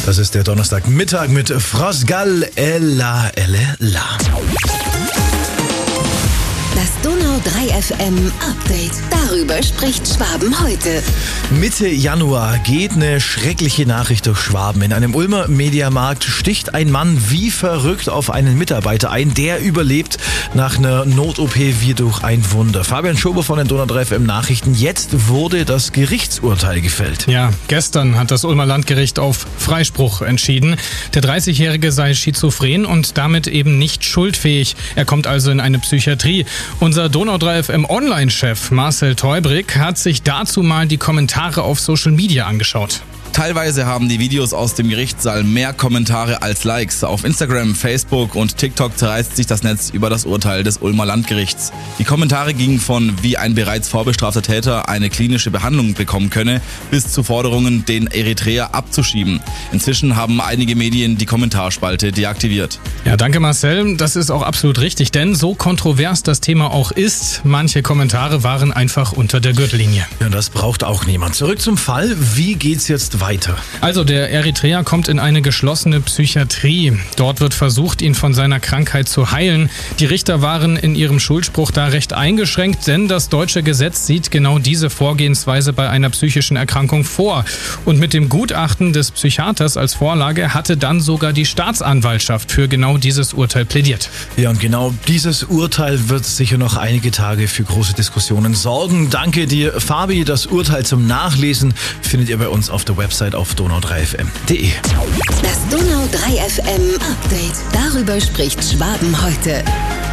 Das ist der Donnerstagmittag mit Frostgall Ella Elle La. Das Donau 3 FM Update. Darüber spricht Schwaben heute. Mitte Januar geht eine schreckliche Nachricht durch Schwaben. In einem Ulmer Mediamarkt sticht ein Mann wie verrückt auf einen Mitarbeiter ein. Der überlebt nach einer Not-OP wie durch ein Wunder. Fabian Schober von den Donau 3 FM Nachrichten. Jetzt wurde das Gerichtsurteil gefällt. Ja, gestern hat das Ulmer Landgericht auf Freispruch entschieden. Der 30-Jährige sei schizophren und damit eben nicht schuldfähig. Er kommt also in eine Psychiatrie. Unser Donau 3 FM Online-Chef Marcel Teubrick hat sich dazu mal die Kommentare auf Social Media angeschaut. Teilweise haben die Videos aus dem Gerichtssaal mehr Kommentare als Likes. Auf Instagram, Facebook und TikTok zerreißt sich das Netz über das Urteil des Ulmer Landgerichts. Die Kommentare gingen von wie ein bereits vorbestrafter Täter eine klinische Behandlung bekommen könne, bis zu Forderungen, den Eritreer abzuschieben. Inzwischen haben einige Medien die Kommentarspalte deaktiviert. Ja, danke Marcel. Das ist auch absolut richtig, denn so kontrovers das Thema auch ist, manche Kommentare waren einfach unter der Gürtellinie. Ja, das braucht auch niemand. Zurück zum Fall. Wie geht's jetzt weiter? Also der Eritreer kommt in eine geschlossene Psychiatrie. Dort wird versucht, ihn von seiner Krankheit zu heilen. Die Richter waren in ihrem Schuldspruch da recht eingeschränkt, denn das deutsche Gesetz sieht genau diese Vorgehensweise bei einer psychischen Erkrankung vor. Und mit dem Gutachten des Psychiaters als Vorlage hatte dann sogar die Staatsanwaltschaft für genau dieses Urteil plädiert. Ja, und genau dieses Urteil wird sicher noch einige Tage für große Diskussionen sorgen. Danke dir, Fabi. Das Urteil zum Nachlesen findet ihr bei uns auf der Website auf donau3fm.de. Das Donau 3 FM Update. Darüber spricht Schwaben heute.